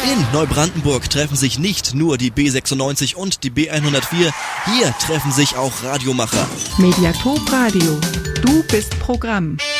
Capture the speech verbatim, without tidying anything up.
In Neubrandenburg treffen sich nicht nur die B sechsundneunzig und die B hundertvier, hier treffen sich auch Radiomacher. Mediathek Radio, du bist Programm.